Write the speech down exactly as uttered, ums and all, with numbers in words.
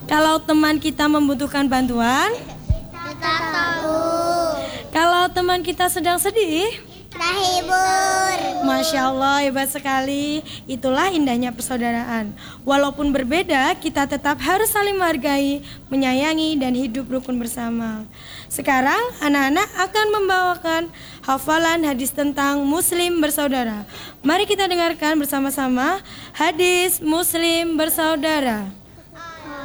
Kalau teman kita membutuhkan bantuan, Kita tahu. kalau teman kita sedang sedih, Kita hibur. Masya Allah, hebat sekali. Itulah indahnya persaudaraan. Walaupun berbeda, kita tetap harus saling menghargai, menyayangi, dan hidup rukun bersama. Sekarang, anak-anak akan membawakan hafalan hadis tentang Muslim bersaudara. Mari kita dengarkan bersama-sama hadis Muslim bersaudara.